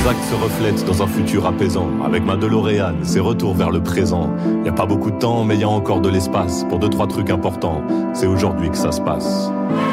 actes se reflètent dans un futur apaisant. Avec ma DeLorean, c'est retour vers le présent. Y a pas beaucoup de temps, mais y a encore de l'espace pour 2-3 trucs importants. C'est aujourd'hui que ça se passe.